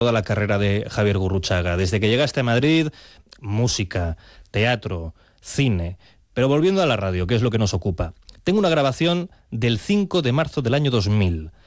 toda la carrera de Javier Gurruchaga. Desde que llegaste a Madrid, música, teatro, cine. Pero volviendo a la radio, que es lo que nos ocupa. Tengo una grabación del 5 de marzo del año 2000.